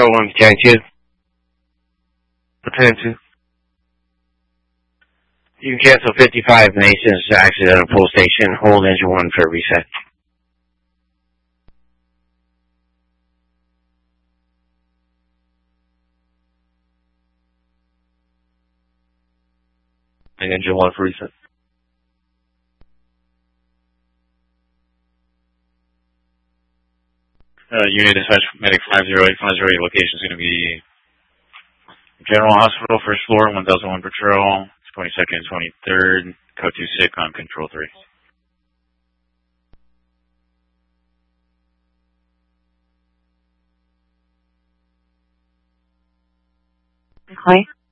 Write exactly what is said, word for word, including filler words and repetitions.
Patrol one to County two. Attention. You can cancel fifty-five Mason's accidental pull station. Hold engine one for reset. And engine one for reset. Uh, unit dispatch medic five zero eight five zero eight. Location is going to be General Hospital, first floor, one thousand one Patrol, twenty-second and twenty-third, code two sick on control three. Okay.